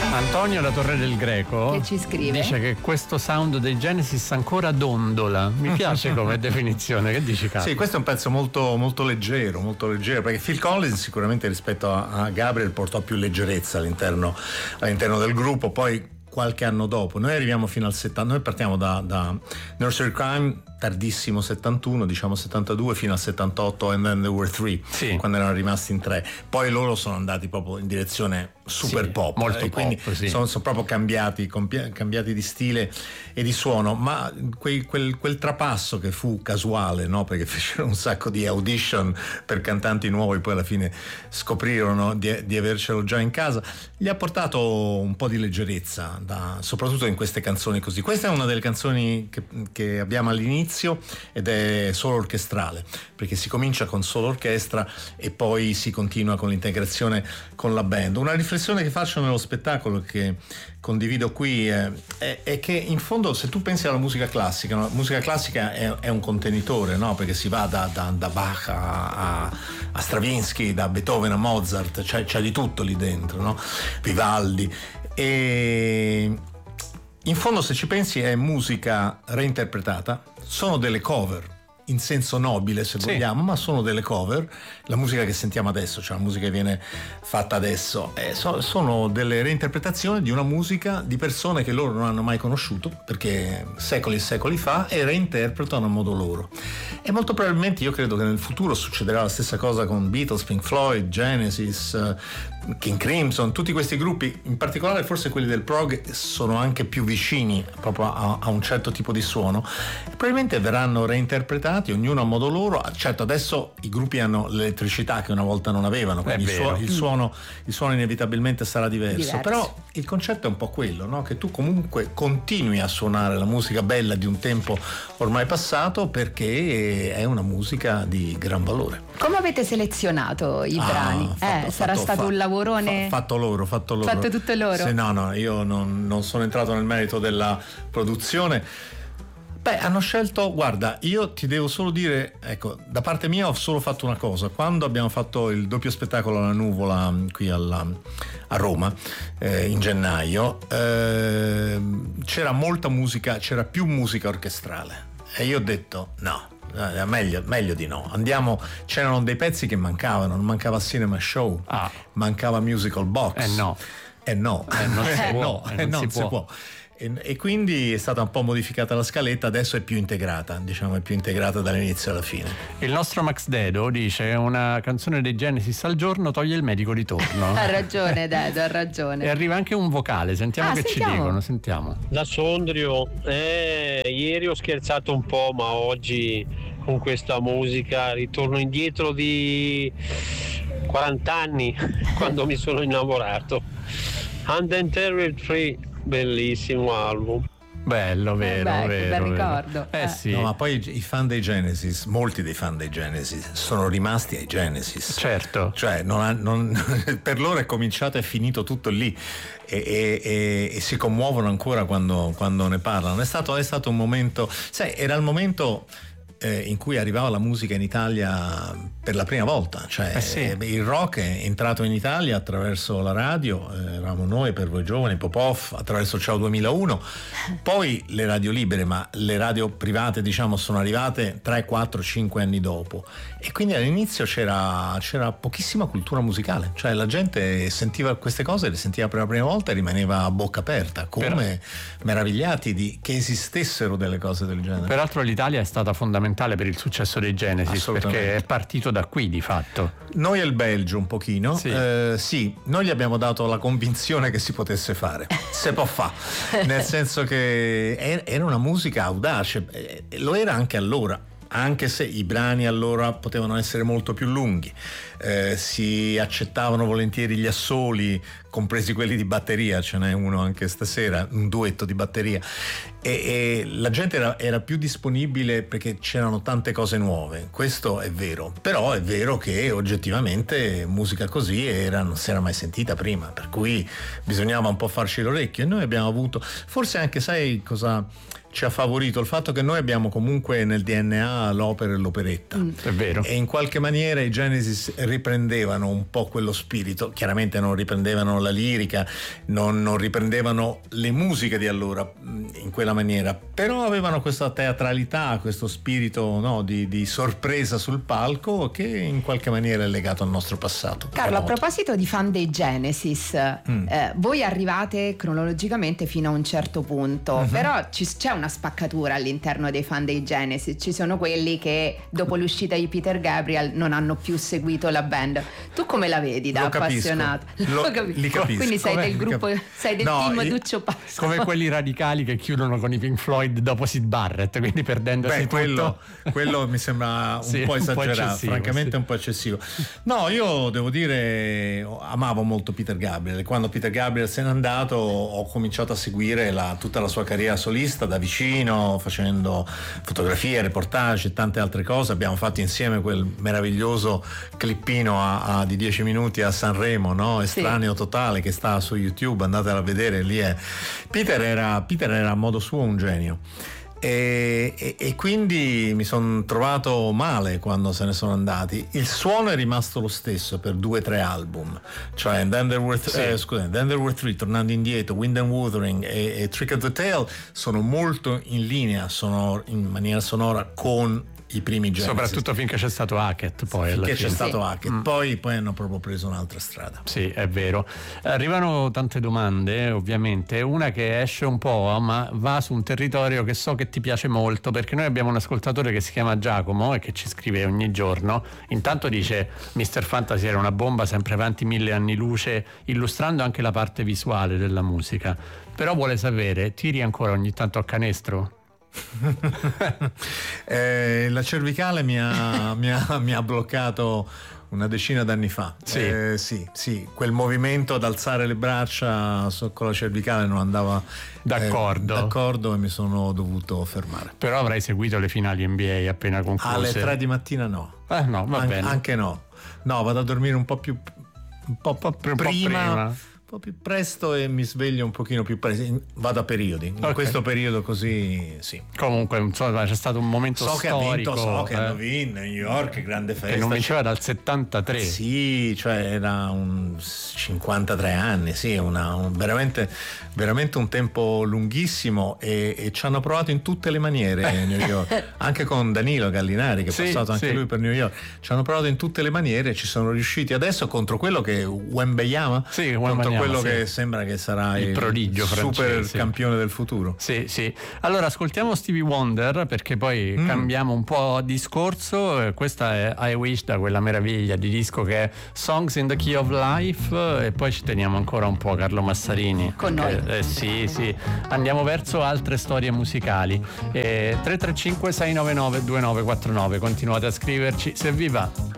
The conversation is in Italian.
Antonio da Torre del Greco che ci scrive, dice che questo sound dei Genesis ancora dondola. Mi piace come definizione. Che dici, Carlo? Sì, questo è un pezzo molto leggero, perché Phil Collins sicuramente rispetto a Gabriel portò più leggerezza all'interno del gruppo. Poi qualche anno dopo, noi arriviamo fino al 70, noi partiamo da Nursery Crime tardissimo 71, diciamo 72, fino al 78 And Then There Were Three, sì, quando erano rimasti in tre. Poi loro sono andati proprio in direzione super sì, pop, molto pop, quindi sì, sono proprio cambiati di stile e di suono, ma quel trapasso che fu casuale, no? Perché fecero un sacco di audition per cantanti nuovi, poi alla fine scoprirono di avercelo già in casa, gli ha portato un po' di leggerezza, soprattutto in queste canzoni così. Questa è una delle canzoni che abbiamo all'inizio ed è solo orchestrale, perché si comincia con solo orchestra e poi si continua con l'integrazione con la band. Una riflessione che faccio nello spettacolo, che condivido qui, è che in fondo, se tu pensi alla musica classica, no? La musica classica è un contenitore, no? Perché si va da Bach a Stravinsky, da Beethoven a Mozart, c'è di tutto lì dentro, no? Vivaldi. E in fondo, se ci pensi, è musica reinterpretata, sono delle cover in senso nobile, se vogliamo, ma sono delle cover. La musica che sentiamo adesso, cioè la musica che viene fatta adesso, sono delle reinterpretazioni di una musica di persone che loro non hanno mai conosciuto, perché secoli e secoli fa, e reinterpretano a modo loro. E molto probabilmente io credo che nel futuro succederà la stessa cosa con Beatles, Pink Floyd, Genesis, King Crimson, tutti questi gruppi, in particolare forse quelli del prog, sono anche più vicini proprio a un certo tipo di suono, e probabilmente verranno reinterpretati ognuno a modo loro. Certo, adesso i gruppi hanno l'elettricità che una volta non avevano, quindi il suono inevitabilmente sarà diverso. Però il concetto è un po' quello, no? Che tu comunque continui a suonare la musica bella di un tempo ormai passato, perché è una musica di gran valore. Come avete selezionato i brani? Sarà stato un lavorone? Fatto loro. Fatto tutto loro? No, io non sono entrato nel merito della produzione. Beh, hanno scelto, guarda, io ti devo solo dire, ecco, da parte mia ho solo fatto una cosa. Quando abbiamo fatto il doppio spettacolo alla Nuvola qui a Roma, in gennaio, c'era molta musica, c'era più musica orchestrale, e io ho detto no, meglio di no, c'erano dei pezzi che mancavano, non mancava Cinema Show, mancava Musical Box, non si può. E quindi è stata un po' modificata la scaletta, adesso è più integrata, dall'inizio alla fine. Il nostro Max Dedo dice: una canzone dei Genesis al giorno toglie il medico di torno. Ha ragione Dedo, ha ragione. E arriva anche un vocale, sentiamo che ci dicono, sentiamo. Da Sondrio, ieri ho scherzato un po', ma oggi con questa musica ritorno indietro di 40 anni, quando mi sono innamorato. And Then There Were Three, bellissimo album. Bello, vero. Bel ricordo. Sì. No, ma poi i fan dei Genesis, molti dei fan dei Genesis sono rimasti ai Genesis. Certo. Cioè per loro è cominciato e finito tutto lì, e si commuovono ancora quando ne parlano. È stato un momento, sai, era il momento in cui arrivava la musica in Italia per la prima volta, cioè il rock è entrato in Italia attraverso la radio, eravamo noi, Per Voi Giovani, Popov, attraverso Ciao 2001, poi le radio libere, ma le radio private, diciamo, sono arrivate 3, 4, 5 anni dopo, e quindi all'inizio c'era pochissima cultura musicale, cioè la gente sentiva queste cose, le sentiva per la prima volta e rimaneva a bocca aperta, come meravigliati che esistessero delle cose del genere. Peraltro l'Italia è stata fondamentale per il successo dei Genesis, perché è partito da qui di fatto. Noi e il Belgio un pochino, sì. Noi gli abbiamo dato la convinzione che si potesse fare, se può fare, nel senso che era una musica audace, lo era anche allora, anche se i brani allora potevano essere molto più lunghi, si accettavano volentieri gli assoli, compresi quelli di batteria, ce n'è uno anche stasera, un duetto di batteria, e la gente era più disponibile perché c'erano tante cose nuove, questo è vero, però è vero che oggettivamente musica così non si era mai sentita prima, per cui bisognava un po' farci l'orecchio, e noi abbiamo avuto, forse anche, sai cosa ci ha favorito il fatto che noi abbiamo comunque nel DNA l'opera e l'operetta. È vero. E in qualche maniera i Genesis riprendevano un po' quello spirito. Chiaramente non riprendevano la lirica, non riprendevano le musiche di allora in quella maniera, però avevano questa teatralità, questo spirito, no, di sorpresa sul palco che in qualche maniera è legato al nostro passato. Carlo, a proposito di fan dei Genesis, voi arrivate cronologicamente fino a un certo punto, però c'è una spaccatura all'interno dei fan dei Genesis. Ci sono quelli che dopo l'uscita di Peter Gabriel non hanno più seguito la band. Tu come la vedi da appassionato? Li capisco. Quindi sei del gruppo, sei del team Duccio Passa. Come quelli radicali che chiudono con i Pink Floyd dopo Syd Barrett, quindi perdendosi tutto. Quello mi sembra un po' esagerato, francamente un po' eccessivo. No, io devo dire, amavo molto Peter Gabriel. Quando Peter Gabriel se n'è andato ho cominciato a seguire tutta la sua carriera solista da vicino, facendo fotografie, reportage e tante altre cose. Abbiamo fatto insieme quel meraviglioso clippino di 10 minuti a Sanremo, no? Estraneo totale, che sta su YouTube, andatela a vedere, lì è. Peter era a modo suo un genio. E quindi mi sono trovato male quando se ne sono andati. Il suono è rimasto lo stesso per 2 o 3 album, cioè Then There Were Three, tornando indietro, Wind and Wuthering e Trick of the Tail sono molto in linea, in maniera sonora con i primi Genesis. Soprattutto finché c'è stato Hackett, poi finché c'è stato Hackett, poi hanno proprio preso un'altra strada. Sì, è vero. Arrivano tante domande, ovviamente. Una che esce un po', ma va su un territorio che so che ti piace molto, perché noi abbiamo un ascoltatore che si chiama Giacomo e che ci scrive ogni giorno. Intanto dice: Mr. Fantasy era una bomba sempre avanti 1000 anni luce, illustrando anche la parte visuale della musica. Però vuole sapere, tiri ancora ogni tanto a canestro? La cervicale mi ha bloccato una decina d'anni fa. Sì, quel movimento ad alzare le braccia con la cervicale non andava d'accordo e mi sono dovuto fermare. Però avrai seguito le finali NBA appena concluse. Alle 3 di mattina no. No, va bene. Anche no, vado a dormire un po' prima. Un po' più presto e mi sveglio un pochino più presto, vado a periodi, in questo periodo così, sì. Comunque insomma c'è stato un momento storico, che hanno vinto New York, grande festa, che non vinceva dal 73. Sì, cioè era un 53 anni, sì, veramente un tempo lunghissimo e ci hanno provato in tutte le maniere New York, anche con Danilo Gallinari che è passato anche lui per New York, ci hanno provato in tutte le maniere, ci sono riusciti adesso contro quello che Wembanyama, contro quello che sembra che sarà il prodigio super campione del futuro. Sì. Allora ascoltiamo Stevie Wonder, perché poi cambiamo un po' discorso. Questa è I Wish, da quella meraviglia di disco che è Songs in the Key of Life, e poi ci teniamo ancora un po' Carlo Massarini con noi. Sì, andiamo verso altre storie musicali. 335 699 2949, continuate a scriverci se vi va.